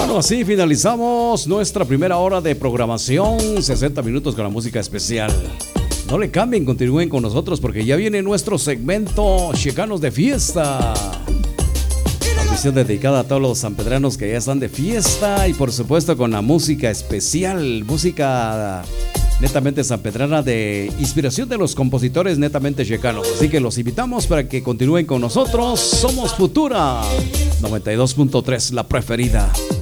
Bueno, así finalizamos nuestra primera hora de programación, 60 minutos con la música especial. No le cambien, continúen con nosotros porque ya viene nuestro segmento Chicanos de Fiesta. Transmisión dedicada a todos los sanpedranos que ya están de fiesta y por supuesto con la música especial, música netamente sanpedrana de inspiración de los compositores netamente chicanos. Así que los invitamos para que continúen con nosotros. Somos Futura 92.3, la preferida.